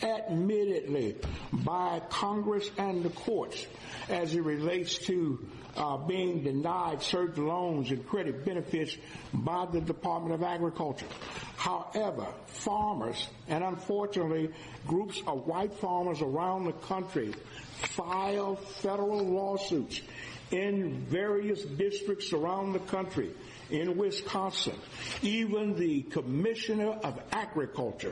admittedly by Congress and the courts as it relates to being denied certain loans and credit benefits by the Department of Agriculture. However, farmers, and unfortunately groups of white farmers around the country, file federal lawsuits in various districts around the country, in Wisconsin. Even the Commissioner of Agriculture,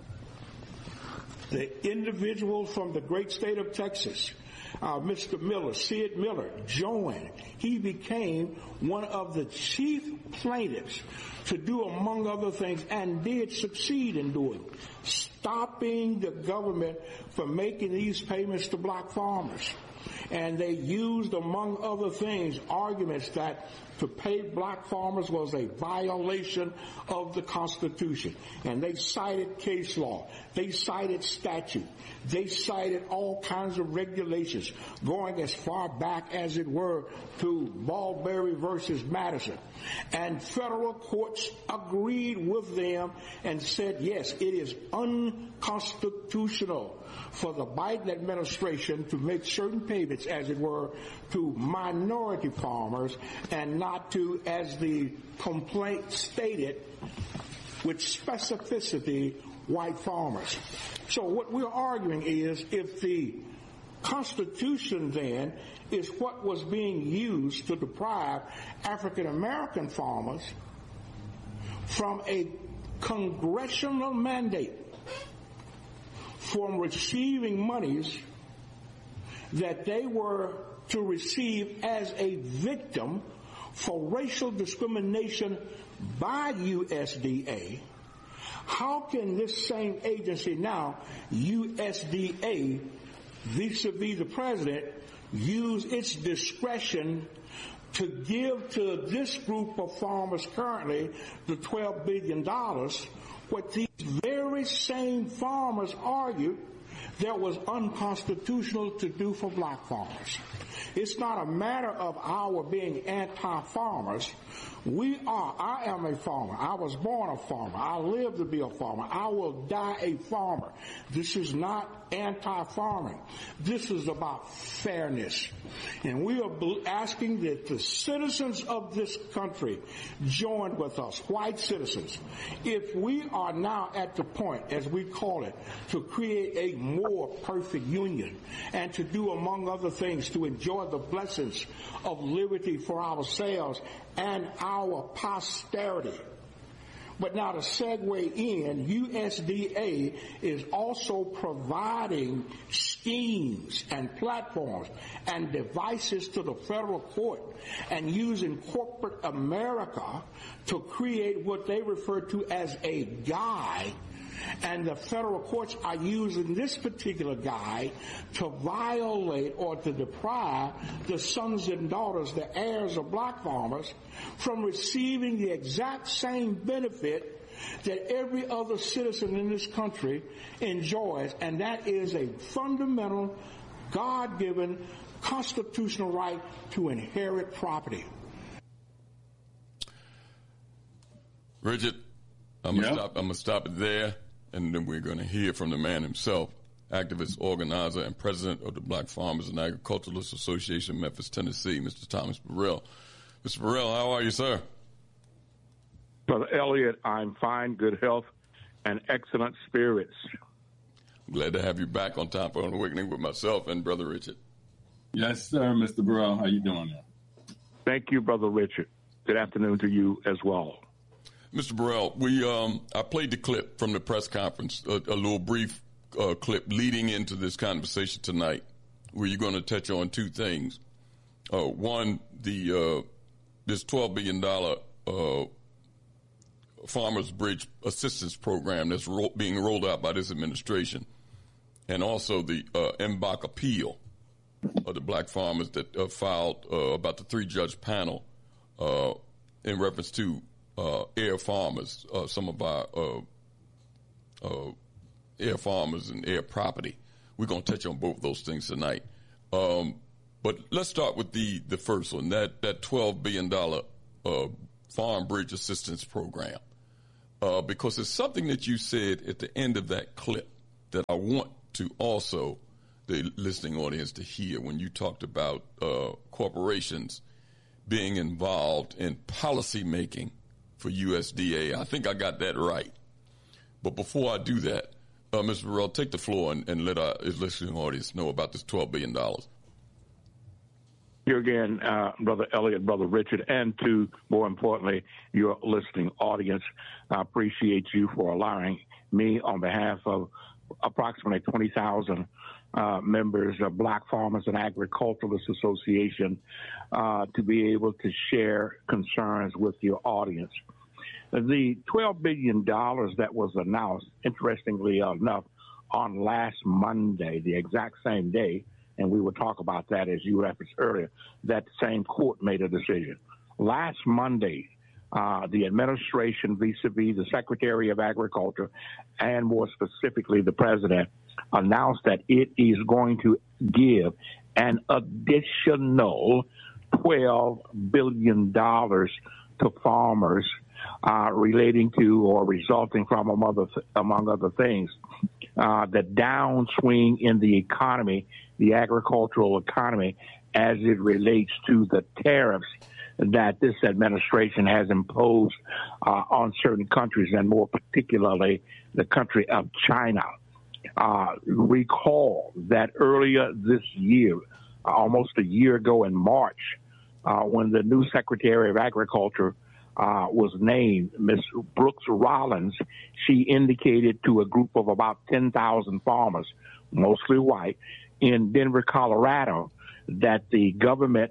the individual from the great state of Texas, Mr. Miller, Sid Miller, joined. He became one of the chief plaintiffs to do, among other things, and did succeed in doing, stopping the government from making these payments to black farmers. And they used, among other things, arguments that to pay black farmers was a violation of the Constitution. And they cited case law. They cited statute. They cited all kinds of regulations, going as far back as it were to Marbury versus Madison. And federal courts agreed with them and said, yes, it is unconstitutional for the Biden administration to make certain payments, as it were, to minority farmers and not to, as the complaint stated, with specificity, white farmers. So what we're arguing is, if the Constitution then is what was being used to deprive African American farmers from a congressional mandate from receiving monies that they were to receive as a victim for racial discrimination by USDA, how can this same agency now, USDA, vis-a-vis the president, use its discretion to give to this group of farmers currently the $12 billion, what these very same farmers argued that was unconstitutional to do for black farmers? It's not a matter of our being anti-farmers. I am a farmer. I was born a farmer. I live to be a farmer. I will die a farmer. This is not anti-farming. This is about fairness. And we are asking that the citizens of this country join with us, white citizens. If we are now at the point, as we call it, to create a more perfect union and to do, among other things, to enjoy the blessings of liberty for ourselves and our posterity. But now to segue in, USDA is also providing schemes and platforms and devices to the federal court and using corporate America to create what they refer to as a guide. And the federal courts are using this particular guide to violate or to deprive the sons and daughters, the heirs of black farmers, from receiving the exact same benefit that every other citizen in this country enjoys, and that is a fundamental, God-given, constitutional right to inherit property. Richard, I'm gonna stop it there, and then we're going to hear from the man himself, activist, organizer, and president of the Black Farmers and Agriculturalists Association, Memphis, Tennessee, Mr. Thomas Burrell. Mr. Burrell, how are you, sir? Brother Elliott, I'm fine, good health, and excellent spirits. Glad to have you back on Time for an Awakening with myself and Brother Richard. Yes, sir, Mr. Burrell. How you doing there? Thank you, Brother Richard. Good afternoon to you as well. Mr. Burrell, I played the clip from the press conference, a little brief clip leading into this conversation tonight, where you're going to touch on two things. One, this $12 billion Farmers Bridge Assistance Program that's being rolled out by this administration, and also the MBAC appeal of the black farmers that filed about the three-judge panel in reference to air farmers, some of our air farmers and air property. We're going to touch on both those things tonight. But let's start with the first one, that $12 billion Farm Bridge Assistance Program, because it's something that you said at the end of that clip that I want to also the listening audience to hear when you talked about corporations being involved in policy making for USDA. I think I got that right. But before I do that, Mr. Burrell, take the floor and let our listening audience know about this $12 billion. Here again, Brother Elliott, Brother Richard, and to, more importantly, your listening audience. I appreciate you for allowing me, on behalf of approximately 20,000 members of Black Farmers and Agriculturalists Association, to be able to share concerns with your audience. The $12 billion that was announced, interestingly enough, on last Monday, the exact same day, and we will talk about that as you referenced earlier, that same court made a decision. Last Monday, the administration vis-a-vis the Secretary of Agriculture and more specifically the President announced that it is going to give an additional $12 billion to farmers relating to or resulting from, among other things, the downswing in the economy, the agricultural economy, as it relates to the tariffs that this administration has imposed on certain countries, and more particularly the country of China. Recall that earlier this year, almost a year ago in March, when the new Secretary of Agriculture was named, Ms. Brooks Rollins, she indicated to a group of about 10,000 farmers, mostly white, in Denver, Colorado, that the government,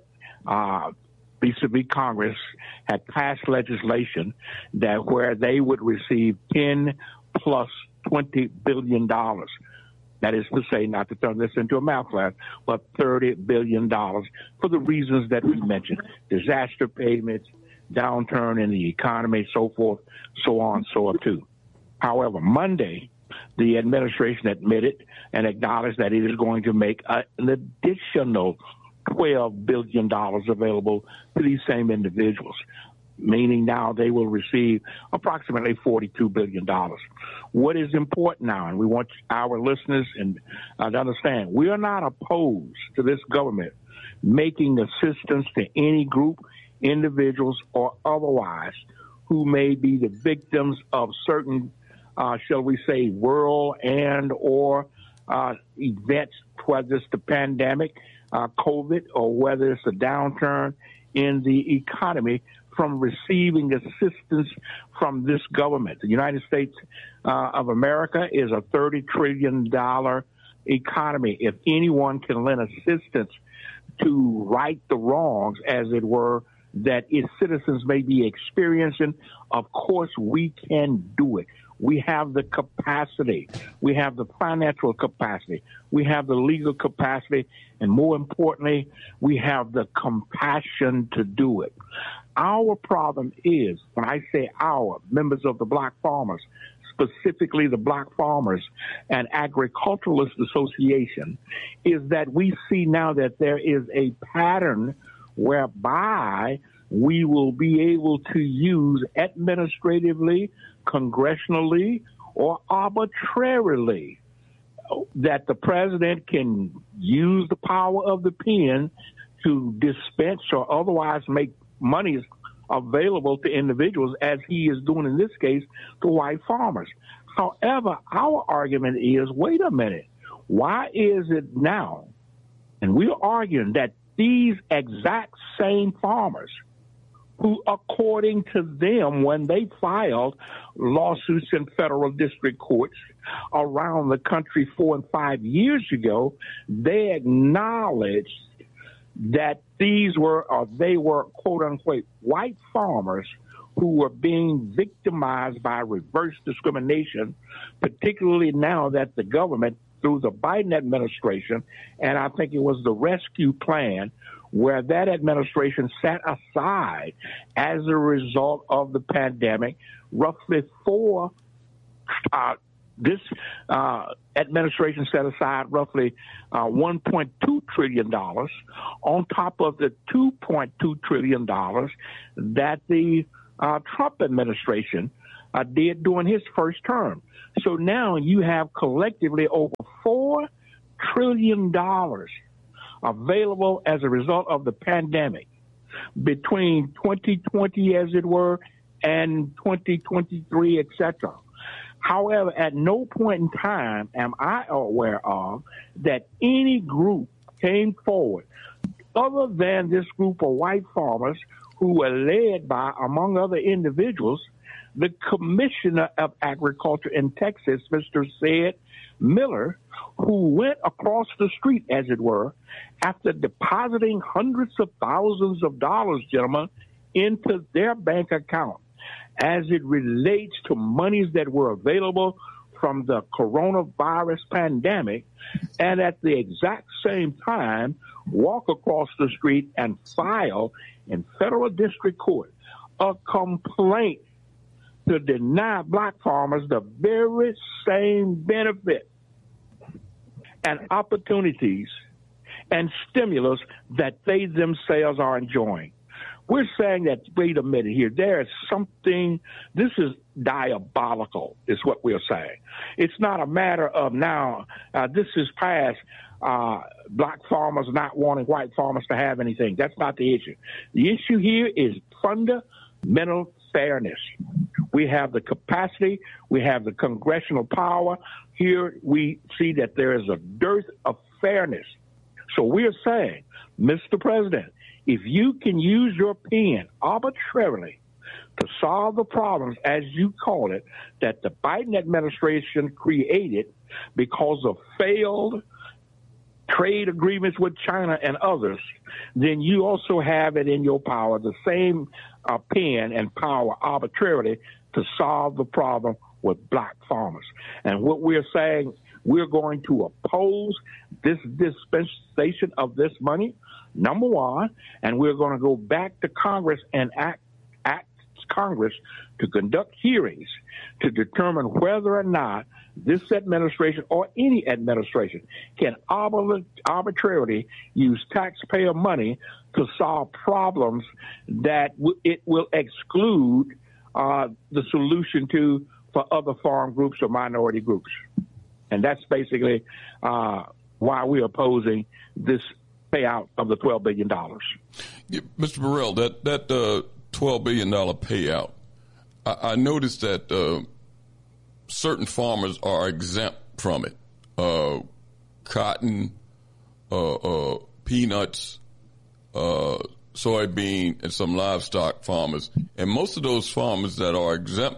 vis-a-vis Congress, had passed legislation that where they would receive 10 plus $20 billion. That is to say, not to turn this into a math class, but $30 billion for the reasons that we mentioned: disaster payments, downturn in the economy, so forth, so on, so on too. However, Monday, the administration admitted and acknowledged that it is going to make an additional $12 billion available to these same individuals, meaning now they will receive approximately $42 billion. What is important now, and we want our listeners to understand, we are not opposed to this government making assistance to any group, individuals, or otherwise who may be the victims of certain, shall we say, world and or events, whether it's the pandemic, COVID, or whether it's a downturn in the economy, from receiving assistance from this government. The United States of America is a $30 trillion economy. If anyone can lend assistance to right the wrongs, as it were, that its citizens may be experiencing, of course we can do it. We have the capacity. We have the financial capacity. We have the legal capacity. And more importantly, we have the compassion to do it. Our problem is, when I say our, members of the Black Farmers, specifically the Black Farmers and Agriculturalists Association, is that we see now that there is a pattern whereby we will be able to use administratively, congressionally, or arbitrarily, that the president can use the power of the pen to dispense or otherwise make monies available to individuals, as he is doing in this case to white farmers. However, our argument is, wait a minute, why is it now, and we're arguing that these exact same farmers who, according to them, when they filed lawsuits in federal district courts around the country 4 and 5 years ago, they acknowledged that these were, or they were, quote unquote, white farmers who were being victimized by reverse discrimination, particularly now that the government, through the Biden administration, and I think it was the rescue plan, where that administration set aside, as a result of the pandemic, roughly this administration set aside roughly $1.2 trillion on top of the $2.2 trillion that the Trump administration did during his first term. So now you have collectively over $4 trillion available as a result of the pandemic between 2020, as it were, and 2023, etc. However, at no point in time am I aware of that any group came forward other than this group of white farmers who were led by, among other individuals, the Commissioner of Agriculture in Texas, Mr. Sid Miller, who went across the street, as it were, after depositing hundreds of thousands of dollars, gentlemen, into their bank account as it relates to monies that were available from the coronavirus pandemic, and at the exact same time walk across the street and file in federal district court a complaint to deny black farmers the very same benefit and opportunities and stimulus that they themselves are enjoying. We're saying that, wait a minute here, there is something, this is diabolical, is what we're saying. It's not a matter of now, this is past black farmers not wanting white farmers to have anything. That's not the issue. The issue here is fundamental fairness. We have the capacity, we have the congressional power. Here we see that there is a dearth of fairness. So we're saying, Mr. President, if you can use your pen arbitrarily to solve the problems, as you call it, that the Biden administration created because of failed trade agreements with China and others, then you also have it in your power, the same pen and power arbitrarily to solve the problem with black farmers. And what we're saying, we're going to oppose this dispensation of this money, number one, and we're going to go back to Congress and ask Congress to conduct hearings to determine whether or not this administration or any administration can arbitrarily use taxpayer money to solve problems that it will exclude the solution to for other farm groups or minority groups. And that's basically why we're opposing this payout of the $12 billion. Yeah, Mr. Burrell, that $12 billion payout, I noticed that certain farmers are exempt from it. Cotton, peanuts, soybean, and some livestock farmers. And most of those farmers that are exempt,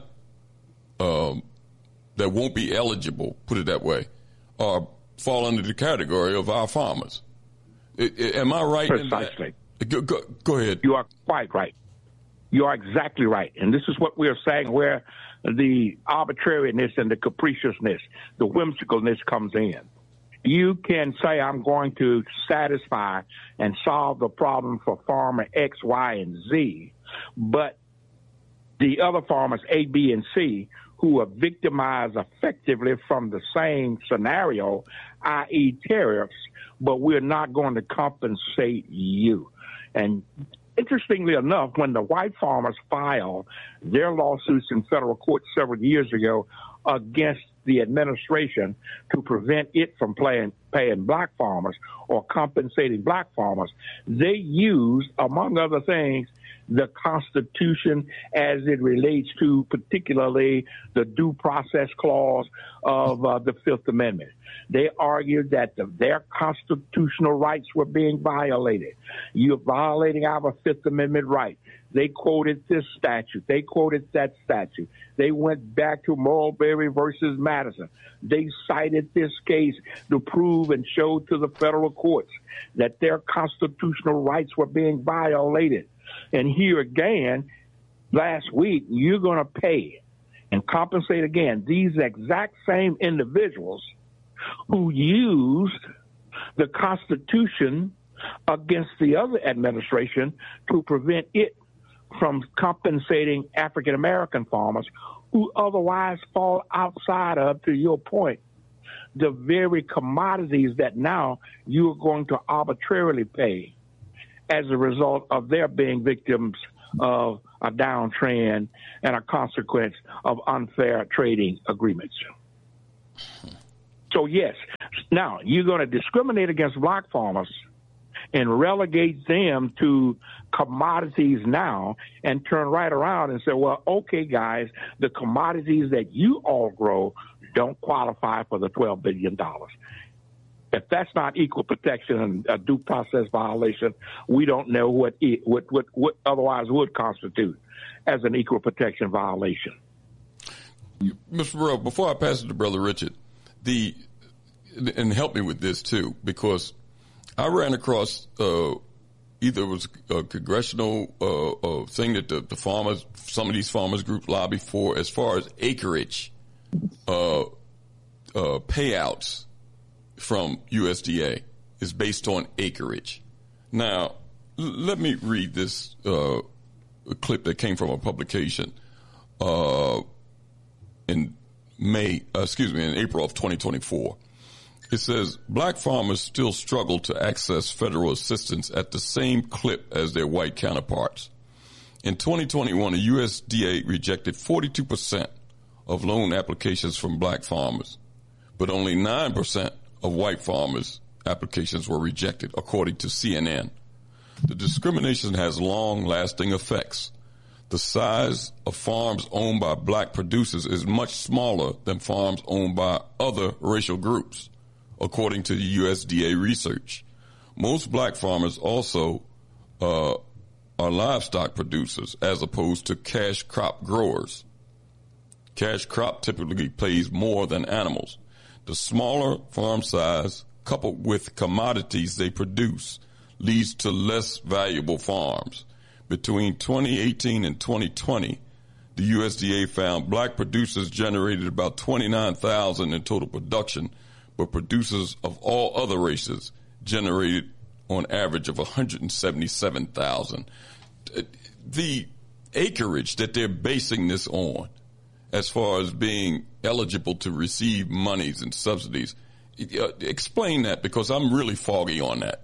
that won't be eligible, put it that way, fall under the category of our farmers. Am I right? Precisely. In that? Go ahead. You are quite right. You are exactly right. And this is what we are saying, where the arbitrariness and the capriciousness, the whimsicalness comes in. You can say, I'm going to satisfy and solve the problem for farmer X, Y, and Z, but the other farmers, A, B, and C, who are victimized effectively from the same scenario, i.e. tariffs, but we're not going to compensate you. And interestingly enough, when the white farmers filed their lawsuits in federal court several years ago against the administration to prevent it from paying black farmers or compensating black farmers, they used, among other things, the Constitution as it relates to particularly the due process clause of the Fifth Amendment. They argued that their constitutional rights were being violated. You're violating our Fifth Amendment right. They quoted this statute. They quoted that statute. They went back to Marbury versus Madison. They cited this case to prove and show to the federal courts that their constitutional rights were being violated. And here again, last week, you're going to pay and compensate again these exact same individuals who used the Constitution against the other administration to prevent it from compensating African American farmers who otherwise fall outside of, to your point, the very commodities that now you are going to arbitrarily pay as a result of their being victims of a downtrend and a consequence of unfair trading agreements. So, yes, now you're going to discriminate against black farmers and relegate them to commodities now and turn right around and say, well, okay, guys, the commodities that you all grow don't qualify for the $12 billion. If that's not equal protection and a due process violation, we don't know what otherwise would constitute as an equal protection violation. Mr. Burrell, before I pass it to Brother Richard, and help me with this too, because I ran across either it was a congressional thing that the farmers, some of these farmers groups lobby for, as far as acreage payouts from USDA is based on acreage. Now, let me read this clip that came from a publication in April of 2024. It says, black farmers still struggle to access federal assistance at the same clip as their white counterparts. In 2021, the USDA rejected 42% of loan applications from black farmers, but only 9% of white farmers' applications were rejected, according to CNN. The discrimination has long-lasting effects. The size of farms owned by black producers is much smaller than farms owned by other racial groups, according to the USDA research. Most black farmers also are livestock producers as opposed to cash crop growers. Cash crop typically pays more than animals. The smaller farm size, coupled with commodities they produce, leads to less valuable farms. Between 2018 and 2020, the USDA found black producers generated about 29,000 in total production, but producers of all other races generated on average of 177,000. The acreage that they're basing this on, as far as being eligible to receive monies and subsidies, explain that, because I'm really foggy on that.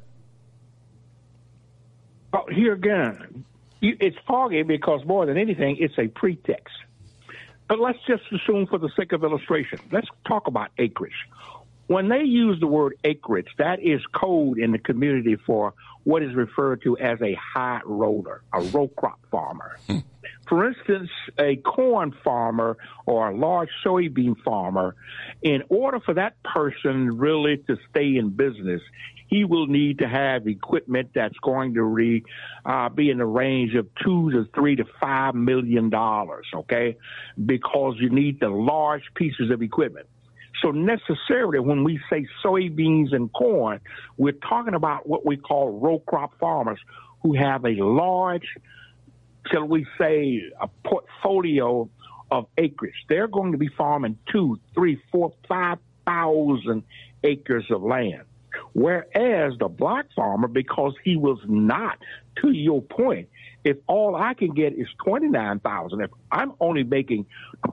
Well, here again, it's foggy because more than anything, it's a pretext. But let's just assume for the sake of illustration, let's talk about acreage. When they use the word acreage, that is code in the community for what is referred to as a high roller, a row crop farmer. For instance, a corn farmer or a large soybean farmer, in order for that person really to stay in business, he will need to have equipment that's going to be in the range of $2 to $3 to $5 million, okay, because you need the large pieces of equipment. So necessarily when we say soybeans and corn, we're talking about what we call row crop farmers who have a large, shall we say, a portfolio of acreage. They're going to be farming 2, 3, 4, 5,000 acres of land. Whereas the black farmer, because he was not, to your point, if all I can get is $29,000, if I'm only making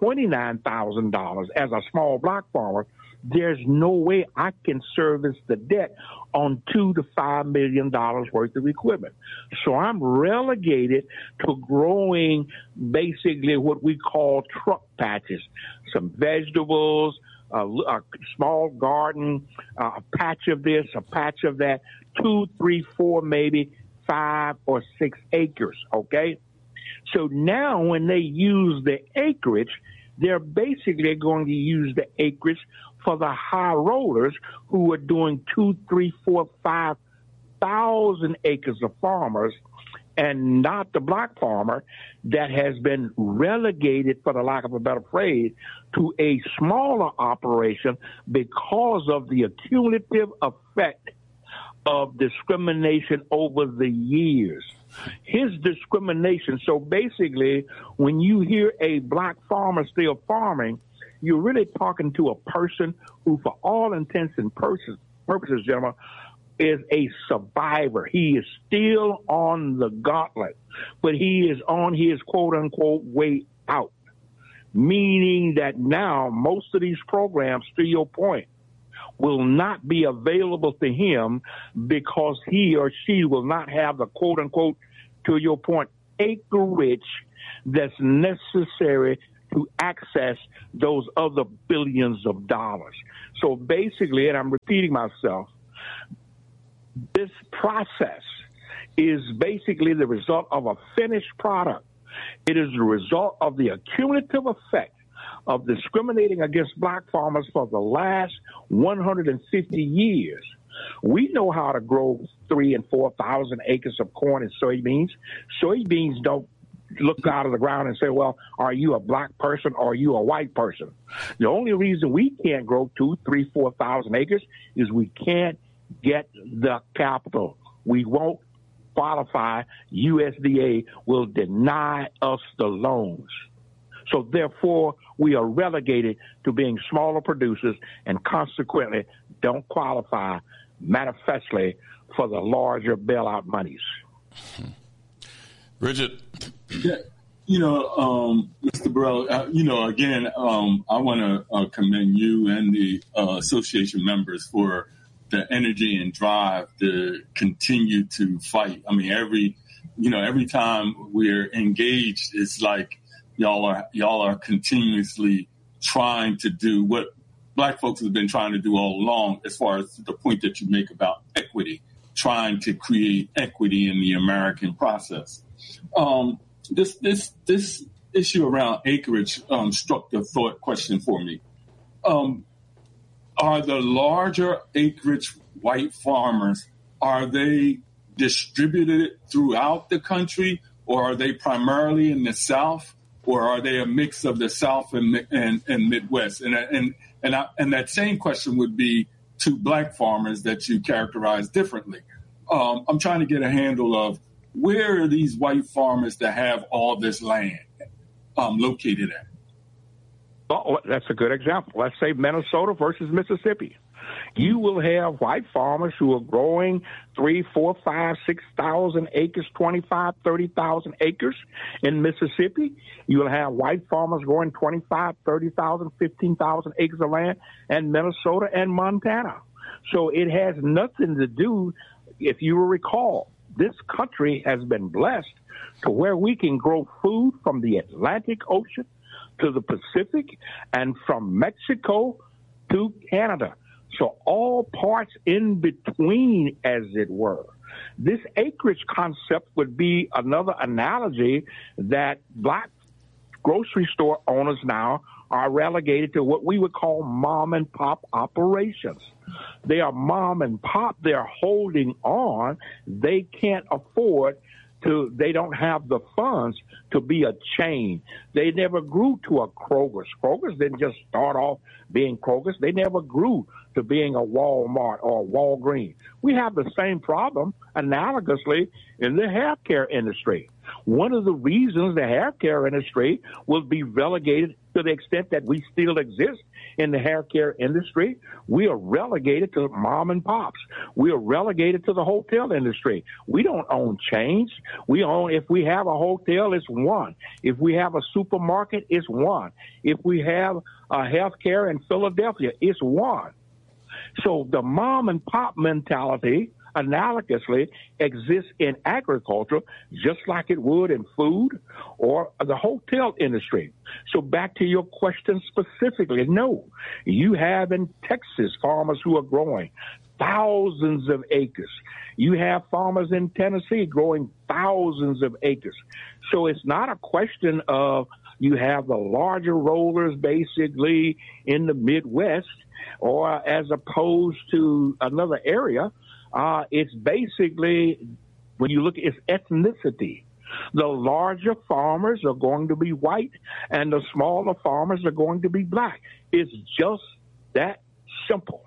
$29,000 as a small black farmer, there's no way I can service the debt on $2 to $5 million worth of equipment. So I'm relegated to growing basically what we call truck patches, some vegetables, a small garden, a patch of this, a patch of that, 2, 3, 4, maybe 5 or 6 acres, okay? So now when they use the acreage, they're basically going to use the acreage for the high rollers who are doing 2, 3, 4, 5,000 acres of farmers, and not the black farmer that has been relegated, for the lack of a better phrase, to a smaller operation because of the cumulative effect of discrimination over the years. His discrimination, so basically when you hear a black farmer still farming, you're really talking to a person who, for all intents and purposes, gentlemen, is a survivor. He is still on the gauntlet, but he is on his quote-unquote way out, meaning that now most of these programs, to your point, will not be available to him because he or she will not have the quote-unquote, to your point, acreage that's necessary to access those other billions of dollars. So basically, and I'm repeating myself, this process is basically the result of a finished product. It is the result of the accumulative effect of discriminating against black farmers for the last 150 years. We know how to grow 3,000 and 4,000 acres of corn and soybeans. Soybeans don't look out of the ground and say, well, are you a black person or are you a white person? The only reason we can't grow 2,000, 3,000, 4,000 acres is we can't get the capital. We won't qualify. USDA will deny us the loans. So therefore, we are relegated to being smaller producers and consequently don't qualify manifestly for the larger bailout monies. Richard? Yeah, Mr. Burrell, again, I want to commend you and the association members for the energy and drive to continue to fight. I mean, every time we're engaged, it's like y'all are continuously trying to do what black folks have been trying to do all along, as far as the point that you make about equity, trying to create equity in the American process. This issue around acreage struck the thought question for me. Are the larger acreage white farmers, are they distributed throughout the country, or are they primarily in the South, or are they a mix of the South and Midwest? And that same question would be to black farmers that you characterize differently. I'm trying to get a handle of where are these white farmers that have all this land located at? Well, that's a good example. Let's say Minnesota versus Mississippi. You will have white farmers who are growing 3,000, 4,000, 5,000, 6,000 acres, 25,000, 30,000 acres in Mississippi. You will have white farmers growing 25,000, 30,000, 15,000 acres of land in Minnesota and Montana. So it has nothing to do, if you will recall, this country has been blessed to where we can grow food from the Atlantic Ocean to the Pacific and from Mexico to Canada. So all parts in between, as it were. This acreage concept would be another analogy that black grocery store owners now are relegated to what we would call mom and pop operations. They are mom and pop. They're holding on. They can't afford to, they don't have the funds to be a chain. They never grew to a Kroger's. Kroger's didn't just start off being Kroger's. They never grew to being a Walmart or a Walgreens. We have the same problem analogously in the healthcare industry. One of the reasons the healthcare industry will be relegated to the extent that we still exist in the healthcare industry, we are relegated to mom and pops. We are relegated to the hotel industry. We don't own chains. We own, if we have a hotel, it's one. If we have a supermarket, it's one. If we have a healthcare in Philadelphia, it's one. So the mom and pop mentality analogously exists in agriculture just like it would in food or the hotel industry. So back to your question specifically, no, you have in Texas farmers who are growing thousands of acres. You have farmers in Tennessee growing thousands of acres. So it's not a question of you have the larger rollers basically in the Midwest or as opposed to another area. It's basically, when you look at its ethnicity, the larger farmers are going to be white and the smaller farmers are going to be black. It's just that simple.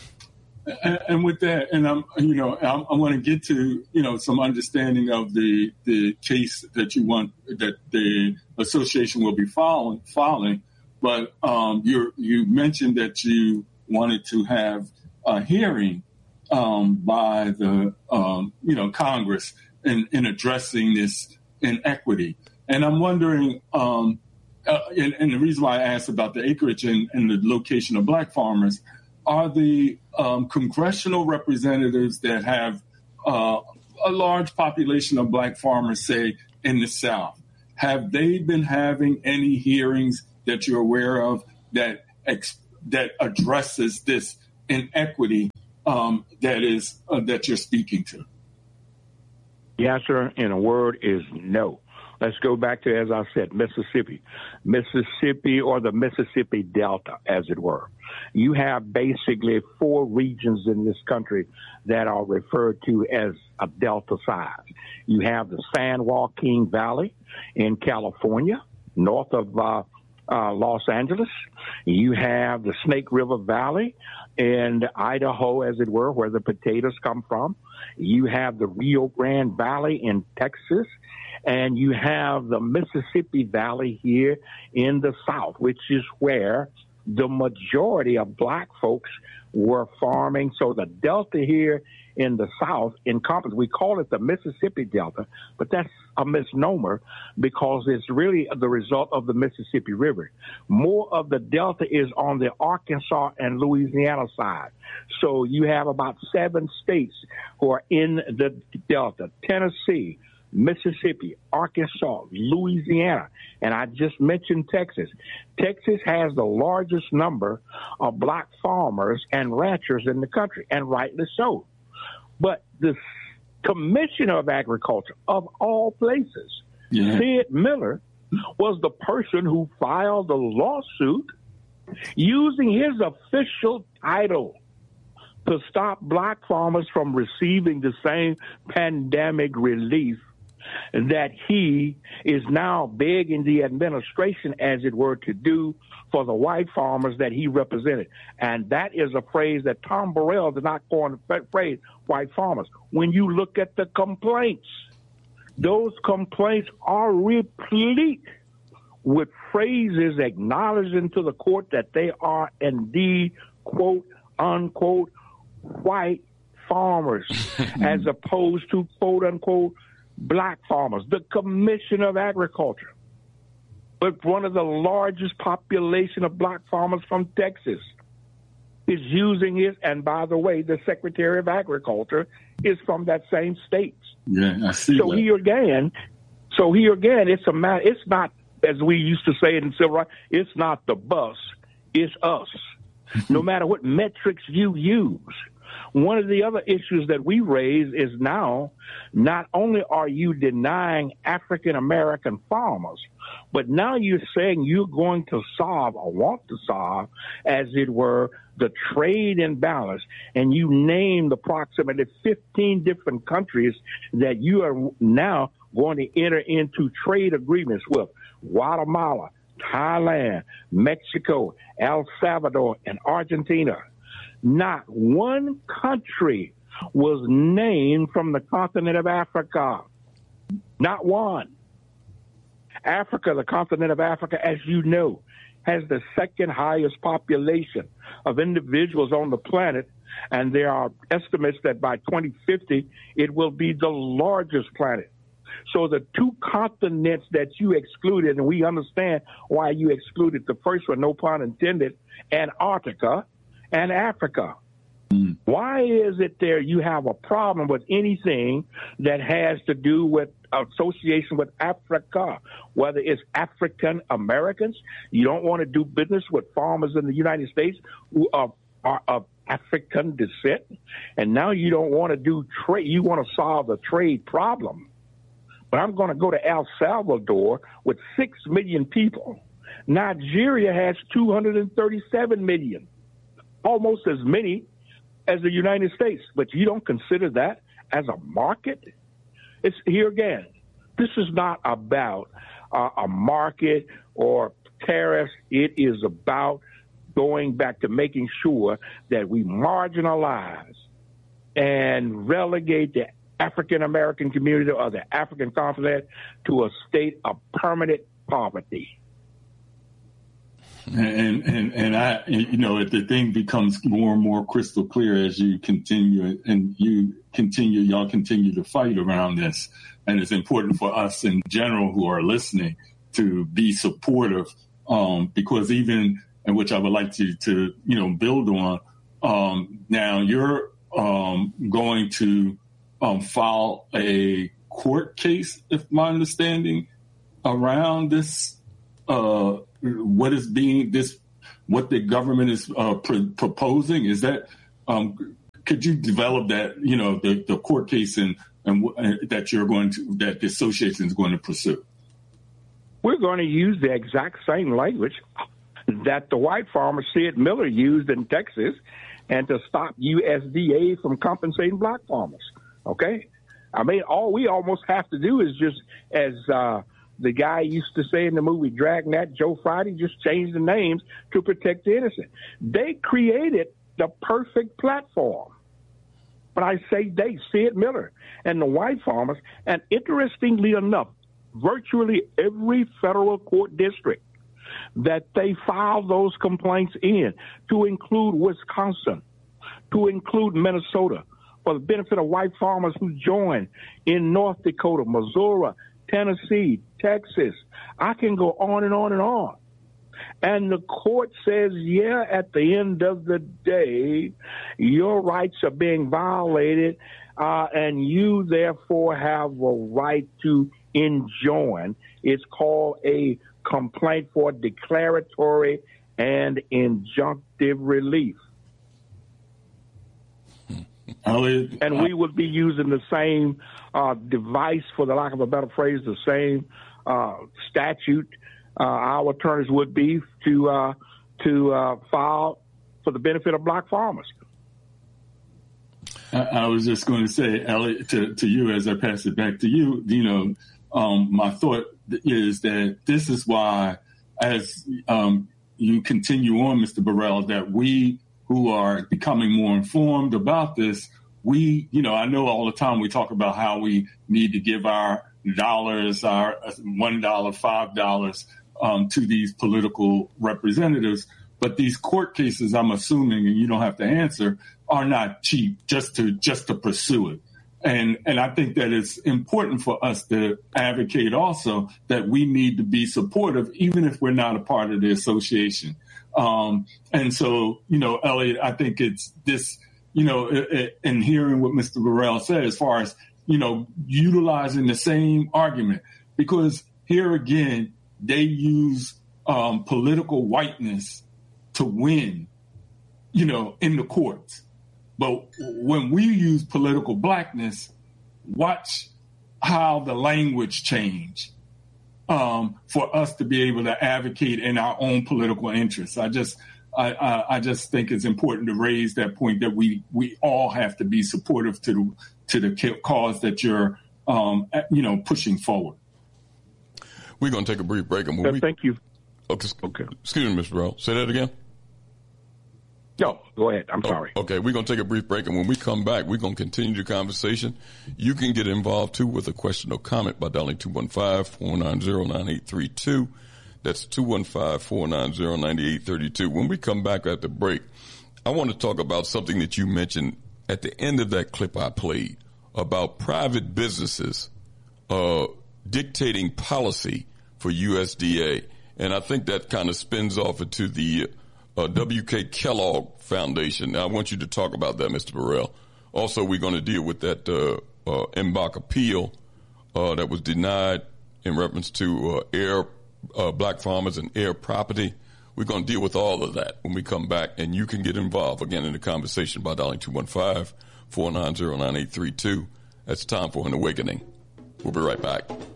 And with that, and I want to get to, some understanding of the case that you want, that the association will be filing. But you mentioned that you wanted to have a hearing by the Congress in addressing this inequity. And I'm wondering, and the reason why I asked about the acreage and the location of black farmers, are the congressional representatives that have a large population of black farmers, say, in the South, have they been having any hearings that you're aware of that addresses this inequity that you're speaking to? The answer in a word is no. Let's go back to, as I said, Mississippi, or the Mississippi Delta, as it were. You have basically 4 regions in this country that are referred to as a Delta size. You have the San Joaquin Valley in California, north of Los Angeles. You have the Snake River Valley in Idaho, as it were, where the potatoes come from. You have the Rio Grande Valley in Texas. And you have the Mississippi Valley here in the South, which is where the majority of black folks were farming. So the Delta here in the South encompasses, we call it the Mississippi Delta, but that's a misnomer because it's really the result of the Mississippi River. More of the Delta is on the Arkansas and Louisiana side. So you have about 7 states who are in the Delta: Tennessee, Mississippi, Arkansas, Louisiana, and I just mentioned Texas. Texas has the largest number of black farmers and ranchers in the country, and rightly so. But the Commissioner of Agriculture, of all places, Sid Miller, was the person who filed the lawsuit using his official title to stop black farmers from receiving the same pandemic relief that he is now begging the administration, as it were, to do for the white farmers that he represented. And that is a phrase that Tom Burrell did not go on to phrase white farmers. When you look at the complaints, those complaints are replete with phrases acknowledging to the court that they are indeed, quote, unquote, white farmers, as opposed to, quote, unquote, black farmers. The Commission of Agriculture, but one of the largest population of black farmers from Texas, is using it. And by the way, the Secretary of Agriculture is from that same state. Yeah, I see. So here again, it's a matter. It's not, as we used to say in civil rights, it's not the bus, it's us. No matter what metrics you use. One of the other issues that we raise is now, not only are you denying African-American farmers, but now you're saying you're going to solve, or want to solve, as it were, the trade imbalance. And you named approximately 15 different countries that you are now going to enter into trade agreements with: Guatemala, Thailand, Mexico, El Salvador, and Argentina. Not one country was named from the continent of Africa. Not one. Africa, the continent of Africa, as you know, has the second highest population of individuals on the planet, and there are estimates that by 2050 it will be the largest planet. So the 2 continents that you excluded, and we understand why you excluded the first one, no pun intended, Antarctica and Africa. Why is it there you have a problem with anything that has to do with association with Africa, whether it's African Americans? You don't want to do business with farmers in the United States who are of African descent, and now you don't want to do trade. You want to solve the trade problem. But I'm going to go to El Salvador with 6 million people. Nigeria has 237 million. Almost as many as the United States, but you don't consider that as a market? It's here again. This is not about a market or tariffs. It is about going back to making sure that we marginalize and relegate the African-American community or the African continent to a state of permanent poverty. And I, the thing becomes more and more crystal clear as you continue, and y'all continue to fight around this. And it's important for us in general who are listening to be supportive, because even, and which I would like to build on, now you're going to file a court case, if my understanding around this? What the government is proposing? Is that could you develop that? The court case and that the association is going to pursue. We're going to use the exact same language that the white farmer Sid Miller used in Texas, and to stop USDA from compensating black farmers. Okay, I mean, all we almost have to do is just, as the guy used to say in the movie Dragnet, Joe Friday, just change the names to protect the innocent. They created the perfect platform. But I say they, Sid Miller and the white farmers, and interestingly enough, virtually every federal court district that they filed those complaints in, to include Wisconsin, to include Minnesota, for the benefit of white farmers who joined in North Dakota, Missouri, Tennessee, Texas. I can go on and on and on. And the court says, yeah, at the end of the day, your rights are being violated, and you therefore have a right to enjoin. It's called a complaint for declaratory and injunctive relief. And we would be using the same device, for the lack of a better phrase, the same statute our attorneys would be to file for the benefit of black farmers. I was just going to say, Elliot, to you as I pass it back to you, my thought is that this is why, as you continue on, Mr. Burrell, that we who are becoming more informed about this, I know all the time we talk about how we need to give our dollars, our $1, $5 to these political representatives. But these court cases, I'm assuming, and you don't have to answer, are not cheap just to pursue it. And I think that it's important for us to advocate also that we need to be supportive, even if we're not a part of the association. And so, Elliot, I think it's this, and hearing what Mr. Burrell said as far as, utilizing the same argument, because here again, they use political whiteness to win, in the courts. But when we use political blackness, watch how the language change for us to be able to advocate in our own political interests. I just think it's important to raise that point that we all have to be supportive to the cause that you're pushing forward. We're going to take a brief break. And thank you. Okay. Excuse me, Mr. Burrell. Say that again. No, go ahead. I'm sorry. Okay, we're going to take a brief break, and when we come back, we're going to continue the conversation. You can get involved, too, with a question or comment by dialing 215-490-9832. That's 215-490-9832. When we come back at the break, I want to talk about something that you mentioned at the end of that clip I played about private businesses dictating policy for USDA. And I think that kind of spins off into the W.K. Kellogg Foundation. Now, I want you to talk about that, Mr. Burrell. Also, we're going to deal with that MBAC appeal that was denied in reference to black farmers and air property. We're going to deal with all of that when we come back, and you can get involved again in the conversation by dialing 215-490-9832. That's time for an awakening. We'll be right back.